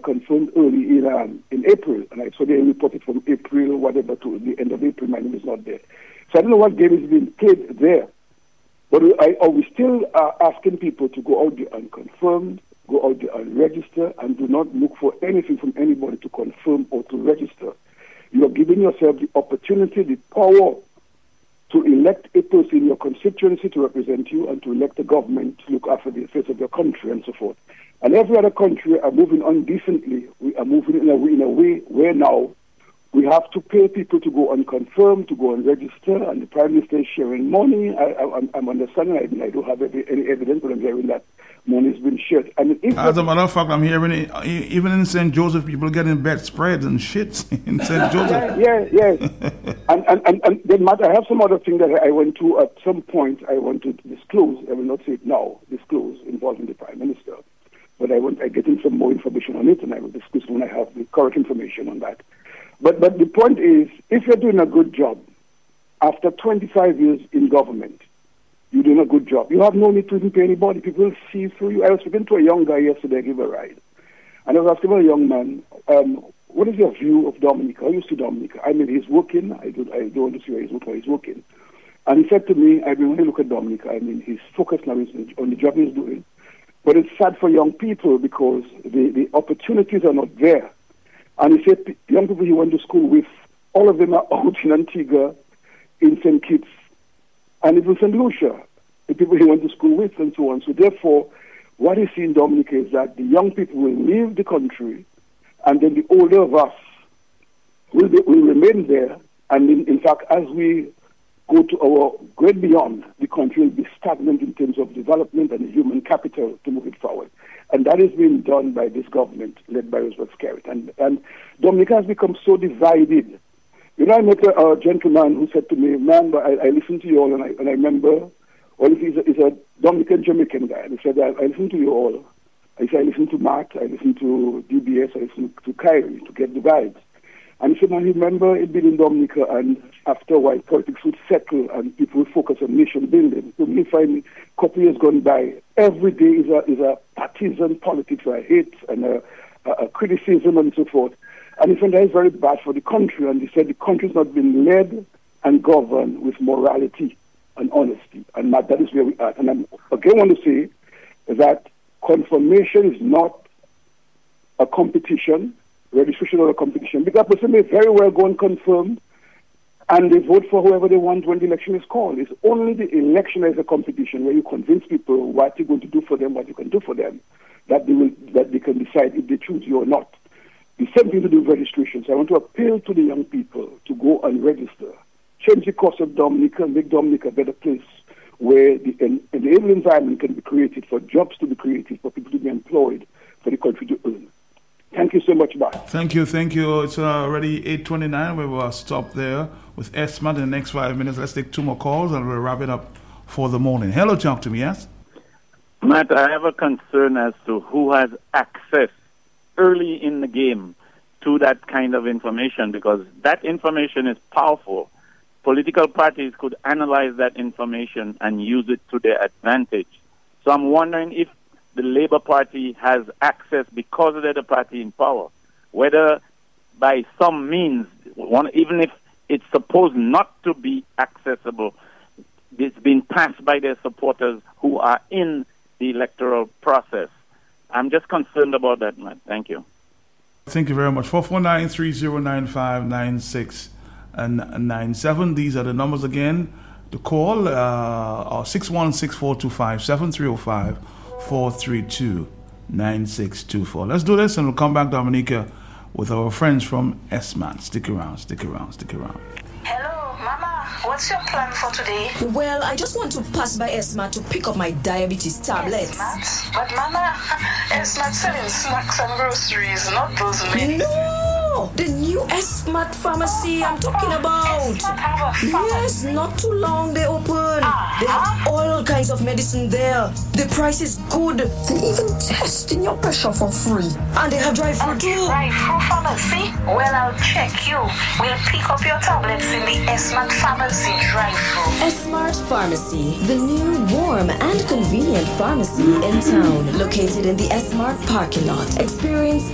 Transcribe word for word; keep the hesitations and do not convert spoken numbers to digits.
confirmed early in um, in April, and I saw they reported from April, whatever, to the end of April. My name is not there. So I don't know what game is being played there. But I, are we still uh, asking people to go out there unconfirmed, go out there unregister, and do not look for anything from anybody to confirm or to register? You are giving yourself the opportunity, the power to elect a person in your constituency to represent you and to elect a government to look after the affairs of your country and so forth. And every other country are moving on decently. We are moving in a, in a way where now we have to pay people to go unconfirmed, to go and register, and the Prime Minister is sharing money. I, I, I'm understanding, I, I don't have any, any evidence, but I'm hearing that money has been shared. I mean, if As a matter of fact, I'm hearing it, even in Saint Joseph, people getting bedspreads and shit in Saint Joseph. Yeah, yeah, yes. and, and, and, and then, Matt, I have some other thing that I went to at some point I want to disclose. I will not say it now, disclose, involving the Prime Minister. But I want I get in some more information on it, and I will discuss when I have the correct information on that. But but the point is, if you're doing a good job, after twenty-five years in government, you're doing a good job. You have no need to even pay anybody. People will see through you. I was speaking to a young guy yesterday, I gave a ride. And I was asking a young man, um, what is your view of Dominica? How you see Dominica? I mean, he's working. I don't, I don't want to see where he's working. He's working. And he said to me, I mean, when you look at Dominica, I mean, he's focused now on the job he's doing. But it's sad for young people because the, the opportunities are not there. And he said, young people he went to school with, all of them are out in Antigua, in Saint Kitts, and even Saint Lucia, the people he went to school with and so on. So therefore, what he sees in Dominica is that the young people will leave the country, and then the older of us will, be, will remain there. And in, in fact, as we go to our great beyond, the country will be stagnant in terms of development and human capital to move it forward. And that is being done by this government led by Roosevelt Skerrit. And, and Dominica has become so divided. You know, I met a, a gentleman who said to me, man, but I, I listen to you all, and I, and I remember, well, he's a, he's a Dominican Jamaican guy. And he said, I, I listen to you all. I said, I listen to Mark, I listen to D B S, I listen to Kyrie to get the vibes. And he said, I remember it being in Dominica, and after a while, politics would settle and people would focus on nation building. So me find a couple years gone by, every day is a, is a partisan politics, a hate and a, a, a criticism and so forth. And he found that is very bad for the country. And he said the country's not been led and governed with morality and honesty. And that, that is where we are. And I again want to say that confirmation is not a competition, registration or a competition, because a person may very well go and confirm and they vote for whoever they want when the election is called. It's only the election that is a competition where you convince people what you're going to do for them, what you can do for them, that they will that they can decide if they choose you or not. The same thing to do with registration. So I want to appeal to the young people to go and register. Change the course of Dominica, make Dominica a better place where the, an, an able environment can be created for jobs to be created, for people to be employed, for the country to earn. Thank you so much, Mark. Thank you, thank you. It's already eight twenty-nine. We will stop there with Esmat in the next five minutes. Let's take two more calls and we'll wrap it up for the morning. Hello, talk to me, yes? Matt, I have a concern as to who has access early in the game to that kind of information, because that information is powerful. Political parties could analyze that information and use it to their advantage. So I'm wondering if the Labour Party has access because they're the party in power, whether by some means, one, even if it's supposed not to be accessible, it's been passed by their supporters who are in the electoral process. I'm just concerned about that, man. Thank you. Thank you very much. four four nine, three zero nine five, nine six nine seven. These are the numbers again. The call uh, six one six, four two five, seven three zero five, four three two, nine six two four. Let's do this and we'll come back, Dominica, with our friends from Esmat. Stick around, stick around, stick around. Hello, Mama. What's your plan for today? Well, I just want to pass by Esmat to pick up my diabetes tablets. Esmat? But Mama, Esmat selling snacks and groceries, not those men. No! The new Esmat pharmacy I'm talking about. Esmat have a pharmacy? Yes, not too long they open. Uh-huh. They have all kinds of medicine there. The price is good. They even testing your pressure for free. And they have drive-through too. Drive-through pharmacy? Well, I'll check you. We'll pick up your tablets in the Esmat pharmacy drive-through. Esmat Pharmacy, the new warm and convenient pharmacy in town, located in the Esmat parking lot. Experience